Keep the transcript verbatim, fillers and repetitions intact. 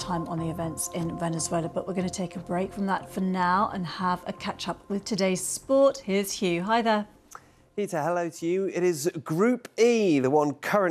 time on the events in Venezuela. But we're going to take a break from that for now and have a catch up with today's sport. Here's Hugh. Hi there. Peter, hello to you. It is Group E, the one currently